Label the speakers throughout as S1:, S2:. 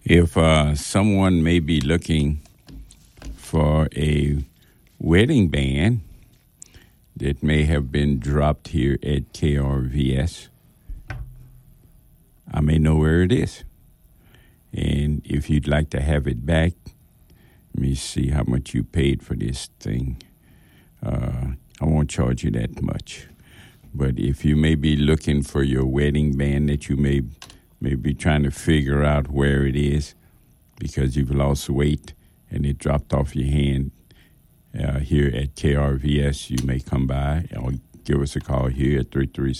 S1: If someone may be looking for a wedding band that may have been dropped here at KRVS, I may know where it is. And if you'd like to have it back, let me see how much you paid for this thing. I won't charge you that much. But if you may be looking for your wedding band that you may be trying to figure out where it is because you've lost weight and it dropped off your hand here at KRVS, you may come by or give us a call here at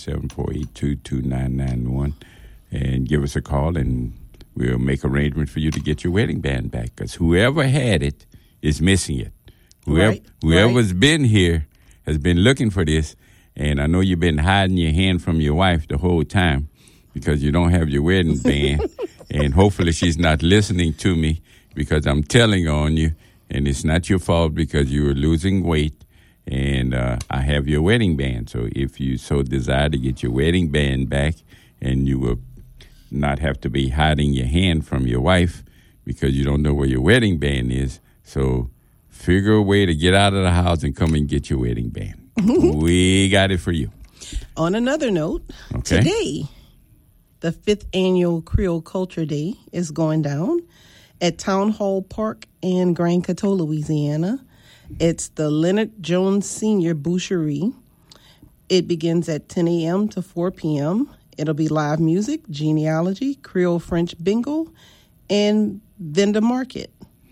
S1: 337-482-2991 and give us a call and we'll make arrangements for you to get your wedding band back because whoever had it is missing it. Whoever's been here has been looking for this, and I know you've been hiding your hand from your wife the whole time because you don't have your wedding band, and hopefully she's not listening to me because I'm telling on you, and it's not your fault because you were losing weight, and I have your wedding band. So if you so desire to get your wedding band back and you will not have to be hiding your hand from your wife because you don't know where your wedding band is, so figure a way to get out of the house and come and get your wedding band. We got it for you.
S2: On another note, today, the 5th Annual Creole Culture Day is going down at Town Hall Park in Grand Coteau, Louisiana. It's the Leonard Jones Senior Boucherie. It begins at 10 a.m. to 4 p.m. It'll be live music, genealogy, Creole French bingo, and vendor market.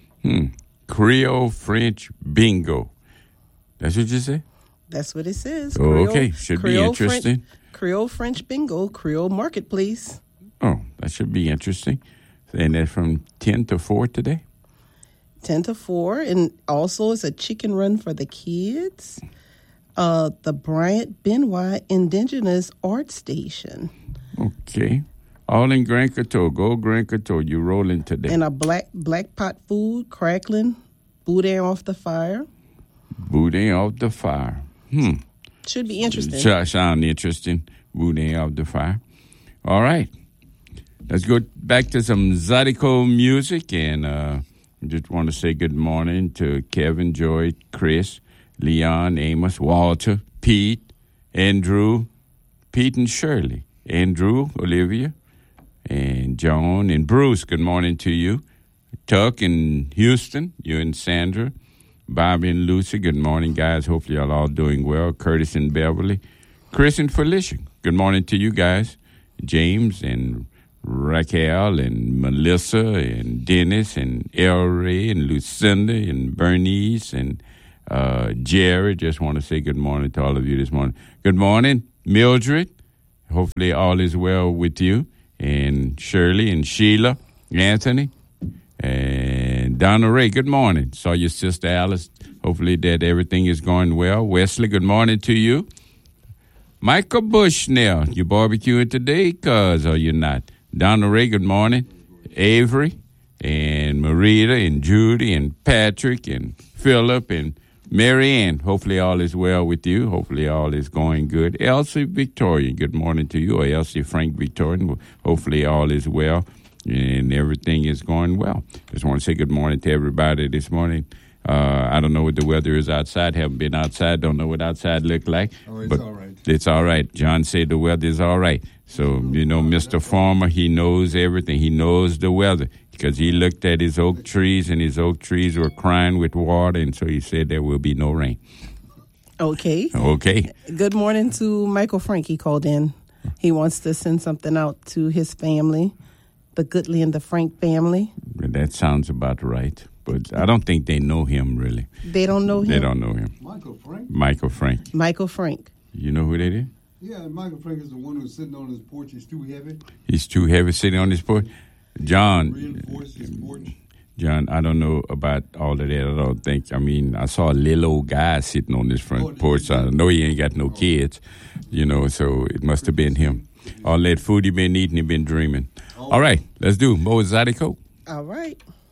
S1: Creole French bingo. That's what you say?
S2: That's what it says.
S1: Okay, should be interesting.
S2: Creole French bingo, Creole Marketplace.
S1: Oh, that should be interesting. And that's from 10 to 4 today?
S2: 10 to 4. And also it's a chicken run for the kids. The Bryant Benoit Indigenous Art Station.
S1: Okay. All in Grand Coteau. Go Grand Coteau. You rolling today.
S2: And a black pot food, crackling, boudin off the fire.
S1: Boudin off the fire.
S2: Should be interesting.
S1: Sound interesting. Boudin off the fire. All right. Let's go back to some Zydeco music. And just want to say good morning to Kevin, Joy, Chris, Leon, Amos, Walter, Pete, Andrew, Pete and Shirley, Andrew, Olivia, and Joan and Bruce. Good morning to you. Tuck and Houston, you and Sandra, Bobby and Lucy. Good morning, guys. Hopefully y'all all doing well. Curtis and Beverly, Chris and Felicia. Good morning to you guys. James and Raquel and Melissa and Dennis and El Ray and Lucinda and Bernice and Jerry. Just want to say good morning to all of you this morning. Good morning, Mildred. Hopefully all is well with you. And Shirley and Sheila, Anthony, and Donna Ray. Good morning. Saw your sister Alice. Hopefully that everything is going well. Wesley, good morning to you. Michael Bushnell, you barbecuing today, cuz, or you not? Donna Ray, good morning. Avery and Marita and Judy and Patrick and Philip and Mary Ann, hopefully all is well with you. Hopefully all is going good. Elsie Victorian, good morning to you. Or Elsie Frank Victorian, hopefully all is well and everything is going well. Just want to say good morning to everybody this morning. I don't know what the weather is outside. Haven't been outside. Don't know what outside look like.
S3: Oh, it's
S1: but
S3: all right.
S1: It's all right. John said the weather is all right. So, you know, Mr. Farmer, he knows everything. He knows the weather because he looked at his oak trees, and his oak trees were crying with water, and so he said there will be no rain.
S2: Okay.
S1: Okay.
S2: Good morning to Michael Frank. He called in. He wants to send something out to his family, the Goodley and the Frank family.
S1: That sounds about right. But I don't think they know him, really.
S2: They don't know him?
S1: They don't know him.
S3: Michael Frank?
S1: Michael Frank.
S2: Michael Frank.
S1: You know who that is?
S3: Yeah, Michael Frank is the one who's sitting on his porch. He's too heavy.
S1: He's too heavy sitting on his porch? John.
S3: Reinforce his porch.
S1: John, I don't know about all of that. I don't think. I mean, I saw a little old guy sitting on his front porch. So I know he ain't got no kids, you know, so it must have been him. All that food he been eating, he been dreaming. All right, let's do Mo Zydeco.
S2: All right.